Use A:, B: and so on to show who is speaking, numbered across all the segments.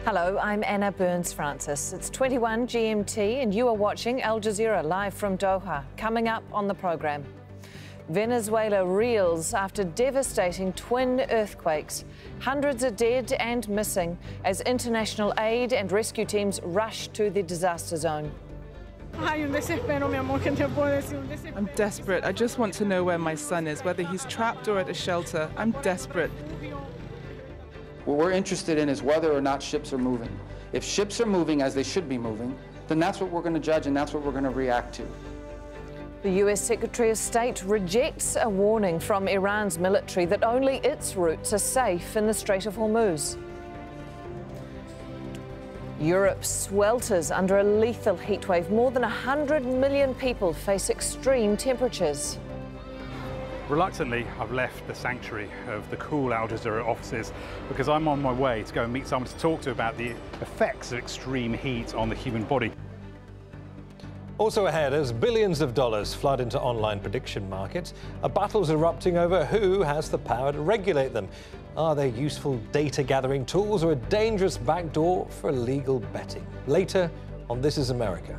A: Hello, I'm Anna Burns-Francis. It's 21 GMT and you are watching Al Jazeera live from Doha. Coming up on the program, Venezuela reels after devastating twin earthquakes. Hundreds are dead and missing as international aid and rescue teams rush to the disaster zone.
B: I'm
C: desperate. I just want to know where my son is, whether he's trapped or at a shelter. I'm desperate.
D: What we're interested in is whether or not ships are moving. If ships are moving as they should be moving, then that's what we're going to judge and that's what we're going to react to.
A: The US Secretary of State rejects a warning from Iran's military that only its routes are safe in the Strait of Hormuz. Europe swelters under a lethal heatwave. More than 100 million people face extreme temperatures.
E: Reluctantly, I've left the sanctuary of the cool Al Jazeera offices because I'm on my way to go and meet someone to talk to about the effects of extreme heat on the human body.
F: Also ahead, as billions of dollars flood into online prediction markets, a battle's erupting over who has the power to regulate them. Are they useful data-gathering tools or a dangerous backdoor for illegal betting? Later on This Is America.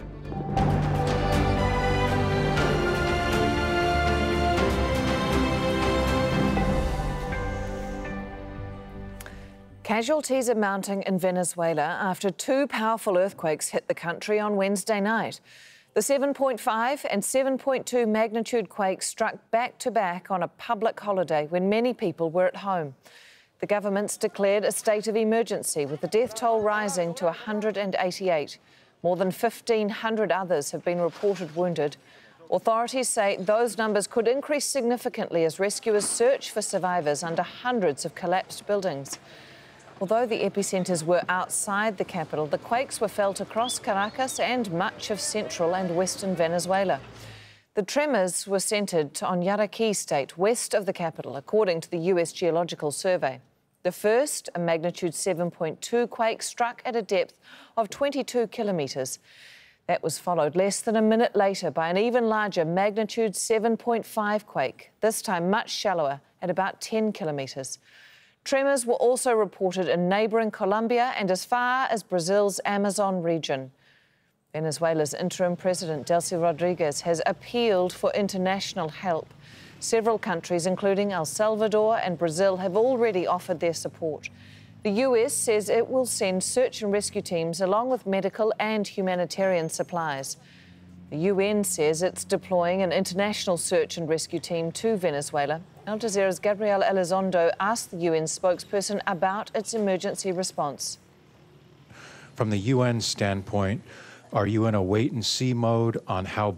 A: Casualties are mounting in Venezuela after two powerful earthquakes hit the country on Wednesday night. The 7.5 and 7.2 magnitude quakes struck back-to-back on a public holiday when many people were at home. The government's declared a state of emergency, with the death toll rising to 188. More than 1,500 others have been reported wounded. Authorities say those numbers could increase significantly as rescuers search for survivors under hundreds of collapsed buildings. Although the epicenters were outside the capital, the quakes were felt across Caracas and much of central and western Venezuela. The tremors were centered on Yaraquí state, west of the capital, according to the US Geological Survey. The first, a magnitude 7.2 quake, struck at a depth of 22 kilometres. That was followed less than a minute later by an even larger magnitude 7.5 quake, this time much shallower at about 10 kilometres. Tremors were also reported in neighbouring Colombia and as far as Brazil's Amazon region. Venezuela's interim president, Delcy Rodriguez, has appealed for international help. Several countries, including El Salvador and Brazil, have already offered their support. The US says it will send search and rescue teams along with medical and humanitarian supplies. The UN says it's deploying an international search and rescue team to Venezuela. Al Jazeera's Gabriel Elizondo asked the UN spokesperson about its emergency response.
G: From the UN standpoint, are you in a wait-and-see mode on how